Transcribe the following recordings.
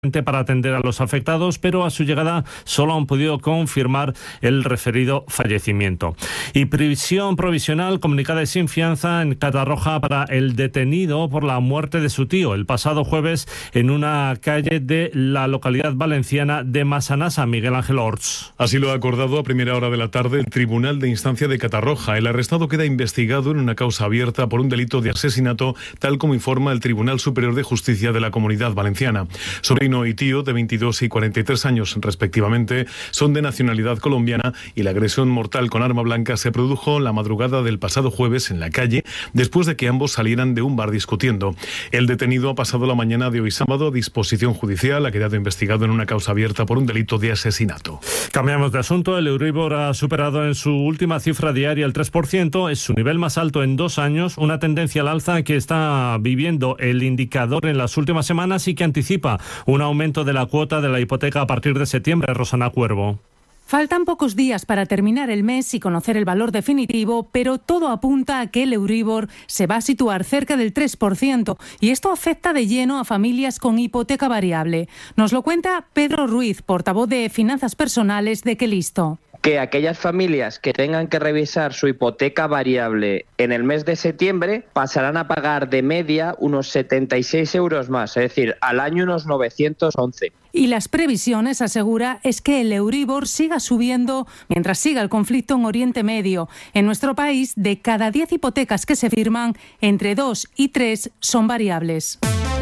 para atender a los afectados, pero a su llegada solo han podido confirmar el referido fallecimiento. Y prisión provisional comunicada y sin fianza en Catarroja para el detenido por la muerte de su tío el pasado jueves en una calle de la localidad valenciana de Massanassa. Miguel Ángel Orts. Así lo ha acordado a primera hora de la tarde el Tribunal de Instancia de Catarroja. El arrestado queda investigado en una causa abierta por un delito de asesinato, tal como informa el Tribunal Superior de Justicia de la Comunidad Valenciana. Sobrino y tío, de 22 y 43 años respectivamente, son de nacionalidad colombiana y la agresión mortal con arma blanca se produjo la madrugada del pasado jueves en la calle, después de que ambos salieran de un bar discutiendo. El detenido ha pasado la mañana de hoy sábado a disposición judicial, ha quedado investigado en una causa abierta por un delito de asesinato. Cambiamos de asunto. El Euribor ha superado en su última cifra diaria el 3%, es su nivel más alto en 2 años, una tendencia al alza que está viviendo el indicador en las últimas semanas y que anticipa un aumento de la cuota de la hipoteca a partir de septiembre. Rosana Cuervo. Faltan pocos días para terminar el mes y conocer el valor definitivo, pero todo apunta a que el Euribor se va a situar cerca del 3% y esto afecta de lleno a familias con hipoteca variable. Nos lo cuenta Pedro Ruiz, portavoz de Finanzas Personales de Quelisto. Que aquellas familias que tengan que revisar su hipoteca variable en el mes de septiembre pasarán a pagar de media unos 76 euros más, es decir, al año unos 911. Y las previsiones, asegura, es que el Euribor siga subiendo mientras siga el conflicto en Oriente Medio. En nuestro país, de cada 10 hipotecas que se firman, entre 2 y 3 son variables.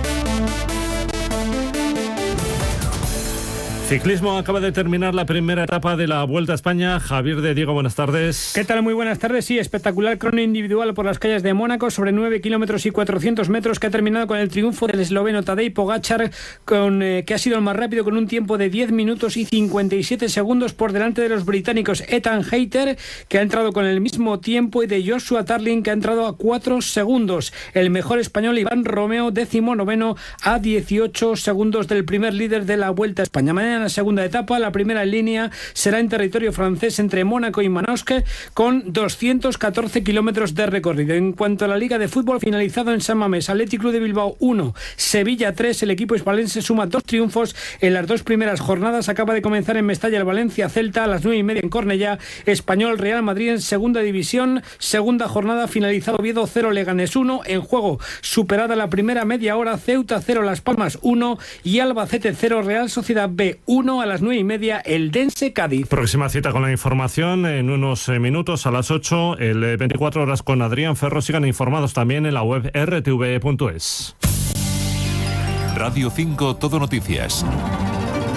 Ciclismo, acaba de terminar la primera etapa de la Vuelta a España. Javier de Diego, buenas tardes. ¿Qué tal? Muy buenas tardes. Sí, espectacular crono individual por las calles de Mónaco sobre 9 kilómetros y 400 metros que ha terminado con el triunfo del esloveno Tadej Pogačar, que ha sido el más rápido con un tiempo de 10 minutos y 57 segundos por delante de los británicos Ethan Hayter, que ha entrado con el mismo tiempo, y de Joshua Tarling, que ha entrado a 4 segundos. El mejor español Iván Romeo, 19º, a 18 segundos del primer líder de la Vuelta a España. Mañana en la segunda etapa, la primera en línea será en territorio francés entre Mónaco y Manosque, con 214 kilómetros de recorrido. En cuanto a la Liga de Fútbol, finalizado en San Mamés, Athletic Club de Bilbao 1, Sevilla 3, el equipo hispalense suma 2 triunfos en las 2 primeras jornadas. Acaba de comenzar en Mestalla el Valencia-Celta a las 9:30 en Cornellá, Español-Real Madrid en segunda división, segunda jornada, finalizado Oviedo 0, Leganés 1, en juego superada la primera media hora, Ceuta 0, Las Palmas 1 y Albacete 0, Real Sociedad B 1 a las 9:30, el Dense Cádiz. Próxima cita con la información en unos minutos a las 8, el 24 horas con Adrián Ferro. Sigan informados también en la web rtv.es. Radio 5 Todo Noticias.